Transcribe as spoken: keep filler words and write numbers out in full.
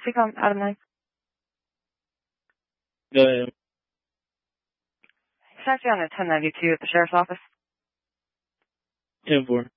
Speaking out of line. Go ahead. It's actually on a ten ninety-two at the sheriff's office. ten four.